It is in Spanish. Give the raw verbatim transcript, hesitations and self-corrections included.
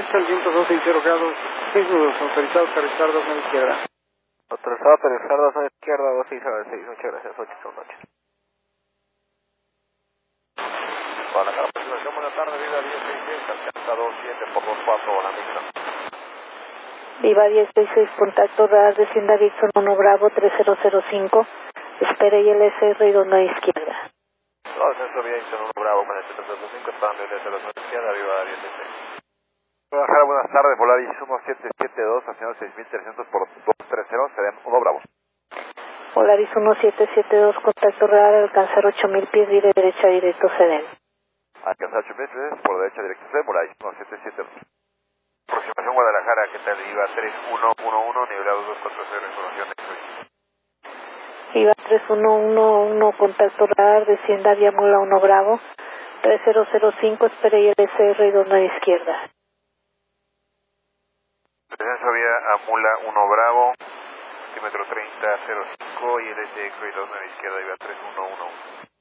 derecha, el viento dos seis cero grados, seis nudos, autorizados a aterrizar dos nueve izquierda. Autorizado a aterrizar dos nueve izquierda, dos seis cero seis, muchas gracias, ocho son noches. Para la aproximación, buenas tardes, Viva diez seis seis, alcanza dos siete por dos cuatro, la mixta. Viva diez seis seis, contacto radar, descienda Dixon uno Bravo tres cero cero cinco, espera I L S R y dos nueve izquierda. No, descenso Vía Dixon uno Bravo, con el tres cero cero cinco, esperando I L S R dos nueve izquierda, Viva diez seis seis. Guadalajara, buenas tardes, Volaris uno siete siete dos, haciendo seis mil trescientos por dos tres cero, serán uno Bravo. Volaris uno siete siete dos, contacto radar, alcanzar ocho mil pies, vire derecha directo C D M. Alcanzar ocho meses, por derecha directo C, Volaris uno siete siete dos. Aproximación Guadalajara, ¿qué tal? Viva tres uno uno uno, nivelado dos cuatro cero, información de Viva tres uno uno uno, contacto radar, descienda vía Mula uno Bravo, tres cero cero cinco, espera I L S R y dos nueve izquierda. Descenso vía Amula uno Bravo, centímetro treinta cero cinco y L S R y dos nueve izquierda, Viva tres uno uno uno.